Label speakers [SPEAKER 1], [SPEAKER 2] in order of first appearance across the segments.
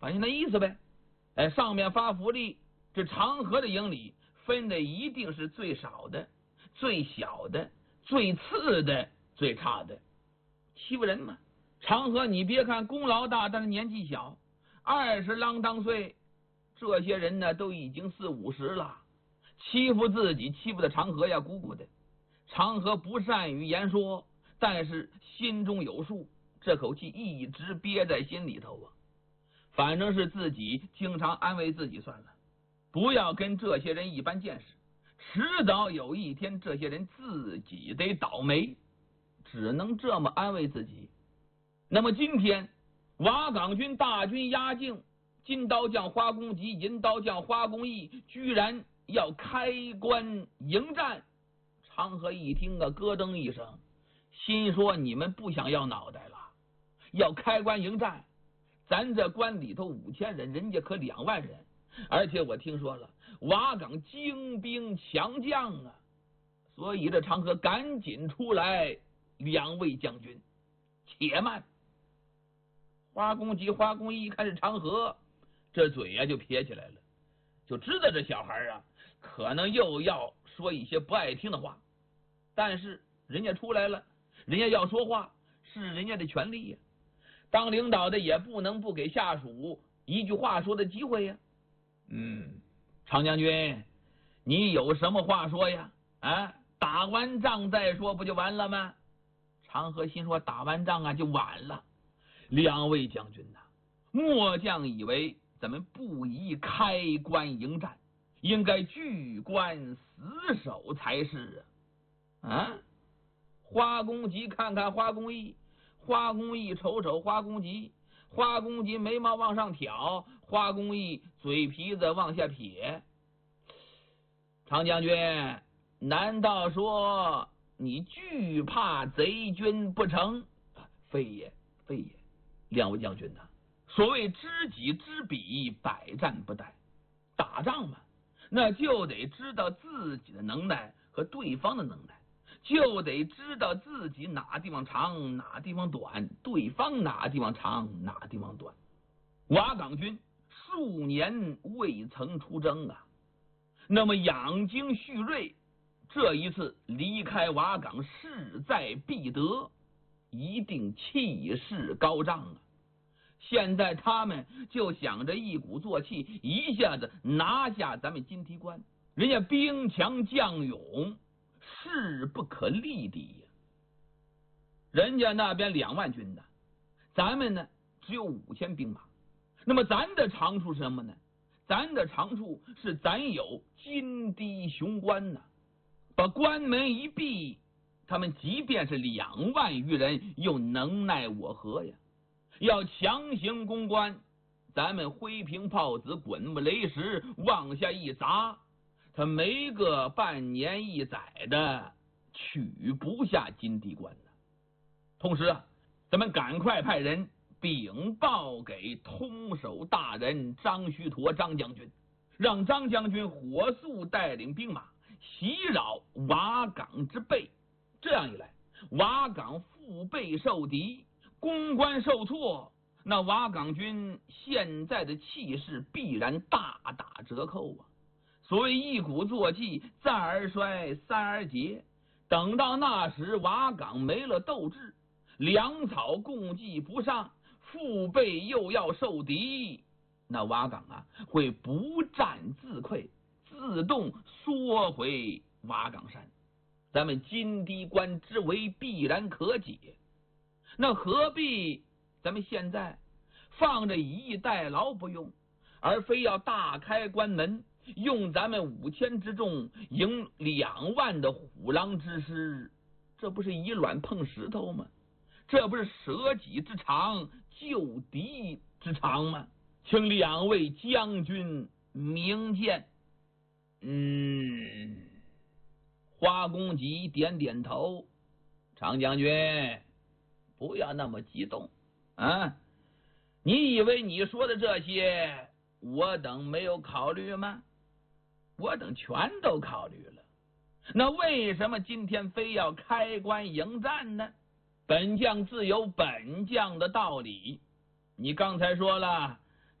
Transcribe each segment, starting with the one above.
[SPEAKER 1] 反正那意思呗。哎，上面发福利，这长河的营里分的一定是最少的、最小的、最次的、最差的，欺负人嘛。长河你别看功劳大，但是年纪小，20啷当岁，这些人呢都已经40、50了，欺负自己，欺负的长河呀鼓鼓的。长河不善于言说，但是心中有数，这口气一直憋在心里头啊。反正是自己经常安慰自己算了，不要跟这些人一般见识，迟早有一天这些人自己得倒霉，只能这么安慰自己。那么今天瓦岗军大军压境，金刀将花公吉、银刀将花公义居然要开关迎战。长河一听啊，咯噔一声，心说你们不想要脑袋了，要开关迎战。咱这关里头5000人，人家可2万人，而且我听说了瓦岗精兵强将啊，所以这长河赶紧出来，2位将军，且慢。花公吉、花公义一看是长河，这嘴呀就撇起来了，就知道这小孩啊可能又要说一些不爱听的话，但是人家出来了，人家要说话是人家的权利呀。当领导的也不能不给下属一句话说的机会呀。常将军，你有什么话说呀？啊，打完仗再说不就完了吗？长河心说打完仗啊就晚了。2位将军呐，末将以为咱们不宜开关迎战，应该据关死守才是啊。花公吉看看花公义，花公义瞅瞅花公吉，花公吉眉毛往上挑，花公义嘴皮子往下撇。常将军，难道说你惧怕贼军不成？非也，非也。2位将军呐，所谓知己知彼，百战不殆。打仗嘛，那就得知道自己的能耐和对方的能耐，就得知道自己哪地方长哪地方短，对方哪地方长哪地方短。瓦岗军数年未曾出征啊，那么养精蓄锐，这一次离开瓦岗势在必得，一定气势高涨啊。现在他们就想着一鼓作气，一下子拿下咱们金堤关，人家兵强将勇，势不可力敌呀。人家那边2万军呢，咱们呢只有5000兵马。那么咱的长处是什么呢？咱的长处是咱有金堤雄关呐，把关门一闭，他们即便是2万余人，又能奈我何呀？要强行攻关，咱们挥平炮子，滚木雷石往下一砸，他没个半年1载的取不下金堤关呢。同时啊，咱们赶快派人禀报给通守大人张须陀张将军，让张将军火速带领兵马袭扰瓦岗之背。这样一来，瓦岗腹背受敌，攻关受挫，那瓦岗军现在的气势必然大打折扣啊。所谓一鼓作气，再而衰，三而竭。等到那时，瓦岗没了斗志，粮草供给不上，腹背又要受敌，那瓦岗啊会不战自溃，自动缩回瓦岗山，咱们金堤关之围必然可解。那何必咱们现在放着以逸待劳不用，而非要大开关门，用咱们5000之众迎2万的虎狼之师，这不是以卵碰石头吗？这不是舍己之长，救敌之长吗？请2位将军明鉴。花公吉点点头，常将军不要那么激动啊！你以为你说的这些我等没有考虑吗？我等全都考虑了。那为什么今天非要开关迎战呢？本将自有本将的道理。你刚才说了，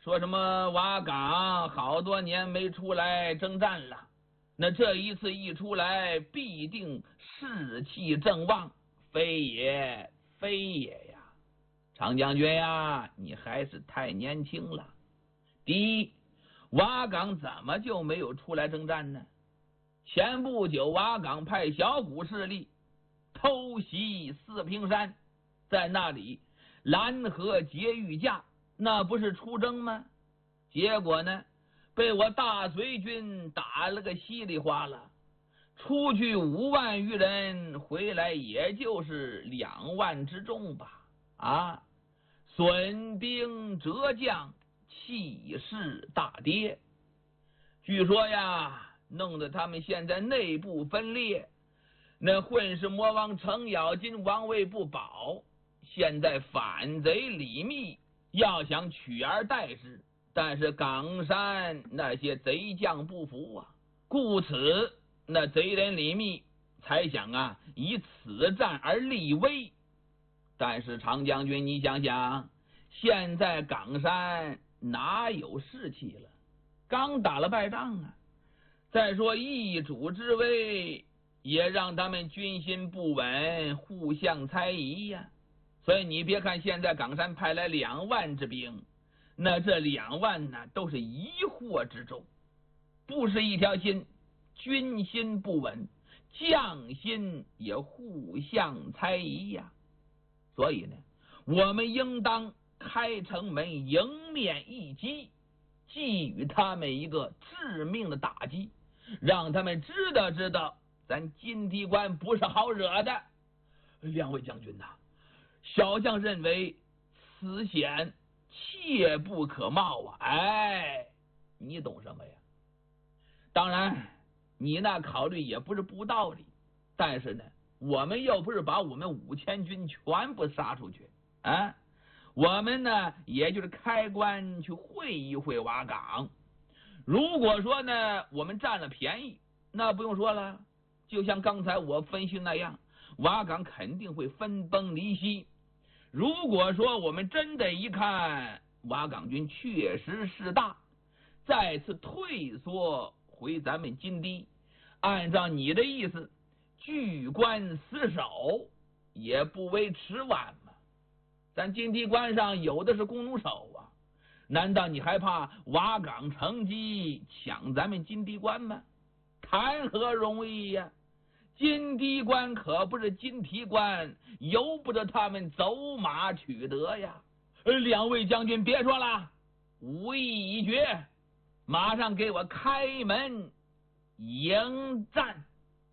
[SPEAKER 1] 说什么瓦岗好多年没出来征战了，那这一次一出来，必定士气正旺，非也非也呀！常将军呀，你还是太年轻了。第一，瓦岗怎么就没有出来征战呢？前不久，瓦岗派小股势力偷袭四平山，在那里拦河劫御驾，那不是出征吗？结果呢，被我大隋军打了个稀里哗啦，出去5万余人，回来也就是2万之众吧。啊，损兵折将，气势大跌。据说呀，弄得他们现在内部分裂，那混世魔王程咬金王位不保，现在反贼李密要想取而代之，但是冈山那些贼将不服啊，故此那贼人李密才想啊以此战而立威。但是常将军，你想想，现在冈山哪有士气了？刚打了败仗啊！再说易主之威，也让他们军心不稳，互相猜疑呀。所以你别看现在冈山派来2万之兵，那这2万呢，都是疑惑之众，不是一条心，军心不稳，将心也互相猜疑呀。所以呢，我们应当开城门迎面一击，给予他们一个致命的打击，让他们知道咱金堤关不是好惹的。2位将军呐，小将认为此险切不可冒啊！哎，你懂什么呀？当然，你那考虑也不是不道理，但是呢，我们又不是把我们5000军全部杀出去啊，我们呢，也就是开关去会一会瓦岗。如果说呢，我们占了便宜，那不用说了，就像刚才我分析那样，瓦岗肯定会分崩离析。如果说我们真的一看瓦岗军确实势大，再次退缩回咱们金堤，按照你的意思，据关死守也不为迟晚嘛。咱金堤关上有的是弓弩手啊，难道你还怕瓦岗乘机抢咱们金堤关吗？谈何容易呀！金堤关可不是金提关，由不得他们走马取得呀。2位将军别说了，武艺已决，马上给我开门迎战。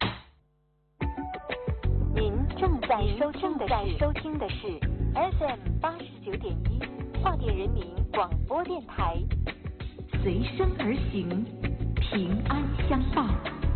[SPEAKER 2] 您正在收听的是 FM 89.1化电人民广播电台，随声而行，平安相伴。